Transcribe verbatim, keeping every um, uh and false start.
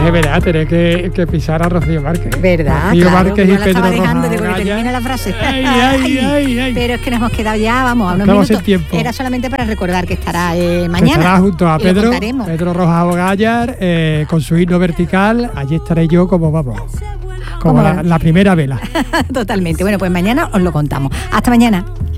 es verdad, tener que, que pisar a Rocío Márquez. ¿Verdad? Rocío claro, Márquez yo y la Pedro estaba dejando, Rojas digo, que Gaya. termina la frase. Ay, ay, ay, ay. Pero es que nos hemos quedado ya, vamos, a unos Estamos minutos. en tiempo. Era solamente para recordar que estará eh, Que mañana. estará junto a y lo Pedro, contaremos. Pedro Rojas Gallar, eh, con su himno vertical. Allí estaré yo como, vamos, como Como- la, la primera vela. Totalmente. Bueno, pues mañana os lo contamos. Hasta mañana.